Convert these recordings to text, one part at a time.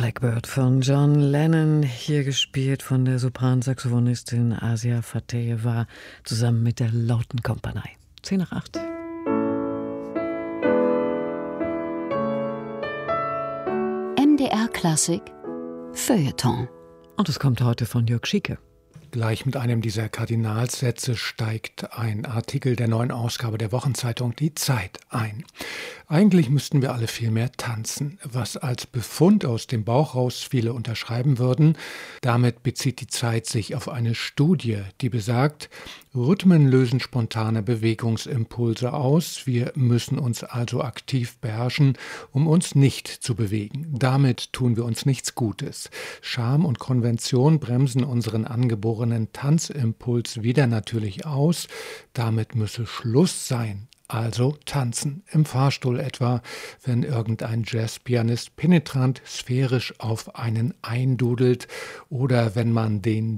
Blackbird von John Lennon, hier gespielt von der Sopransaxophonistin Asia Fateheva zusammen mit der Lautenkompanie. 7:10. MDR Klassik Feuilleton. Und es kommt heute von Jörg Schieke. Gleich mit einem dieser Kardinalssätze steigt ein Artikel der neuen Ausgabe der Wochenzeitung Die Zeit ein. Eigentlich müssten wir alle viel mehr tanzen, was als Befund aus dem Bauch raus viele unterschreiben würden. Damit bezieht die Zeit sich auf eine Studie, die besagt, Rhythmen lösen spontane Bewegungsimpulse aus. Wir müssen uns also aktiv beherrschen, um uns nicht zu bewegen. Damit tun wir uns nichts Gutes. Scham und Konvention bremsen unseren angeborenen Tanzimpuls wieder natürlich aus. Damit müsse Schluss sein. Also tanzen, im Fahrstuhl etwa, wenn irgendein Jazzpianist penetrant sphärisch auf einen eindudelt oder wenn man den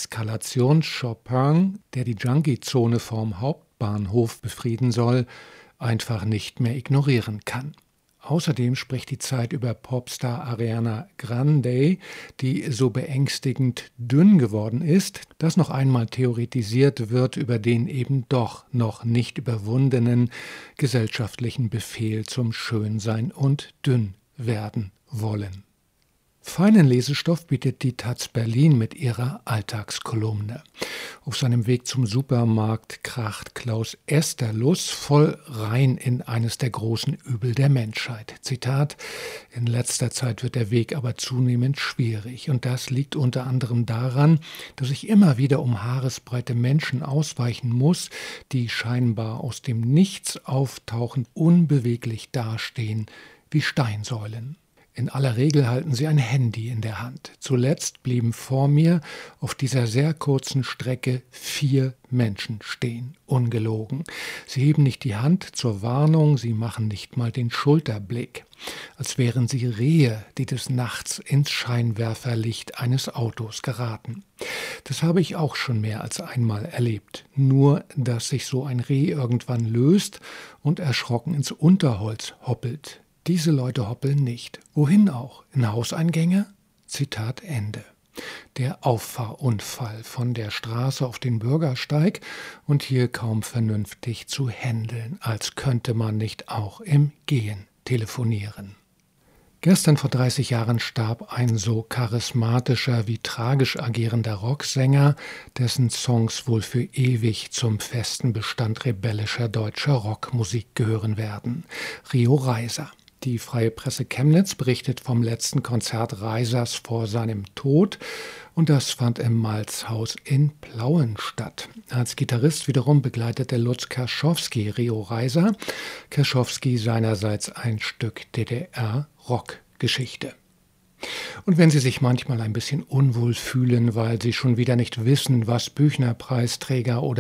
Deeskalations-Chopin, der die Junkie-Zone vorm Hauptbahnhof befrieden soll, einfach nicht mehr ignorieren kann. Außerdem spricht die Zeit über Popstar Ariana Grande, die so beängstigend dünn geworden ist, dass noch einmal theoretisiert wird über den eben doch noch nicht überwundenen gesellschaftlichen Befehl zum Schönsein und dünn werden wollen. Feinen Lesestoff bietet die taz Berlin mit ihrer Alltagskolumne. Auf seinem Weg zum Supermarkt kracht Klaus Esterluss voll rein in eines der großen Übel der Menschheit. Zitat: In letzter Zeit wird der Weg aber zunehmend schwierig. Und das liegt unter anderem daran, dass ich immer wieder um Haaresbreite Menschen ausweichen muss, die scheinbar aus dem Nichts auftauchend unbeweglich dastehen wie Steinsäulen. In aller Regel halten sie ein Handy in der Hand. Zuletzt blieben vor mir auf dieser sehr kurzen Strecke 4 Menschen stehen, ungelogen. Sie heben nicht die Hand zur Warnung, sie machen nicht mal den Schulterblick, als wären sie Rehe, die des Nachts ins Scheinwerferlicht eines Autos geraten. Das habe ich auch schon mehr als einmal erlebt. Nur, dass sich so ein Reh irgendwann löst und erschrocken ins Unterholz hoppelt. Diese Leute hoppeln nicht. Wohin auch? In Hauseingänge? Zitat Ende. Der Auffahrunfall von der Straße auf den Bürgersteig und hier kaum vernünftig zu händeln, als könnte man nicht auch im Gehen telefonieren. Gestern vor 30 Jahren starb ein so charismatischer wie tragisch agierender Rocksänger, dessen Songs wohl für ewig zum festen Bestand rebellischer deutscher Rockmusik gehören werden. Rio Reiser. Die Freie Presse Chemnitz berichtet vom letzten Konzert Reisers vor seinem Tod und das fand im Malzhaus in Plauen statt. Als Gitarrist wiederum begleitete Lutz Kerschowski Rio Reiser, Kerschowski seinerseits ein Stück DDR-Rockgeschichte. Und wenn Sie sich manchmal ein bisschen unwohl fühlen, weil Sie schon wieder nicht wissen, was Büchner-Preisträger oder